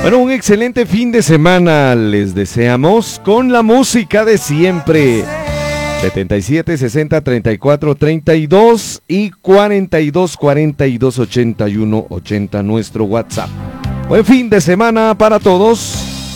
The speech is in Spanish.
Bueno, un excelente fin de semana les deseamos con la música de siempre. 77 60 34 32 y 42 42 81 80 nuestro WhatsApp. Buen fin de semana para todos.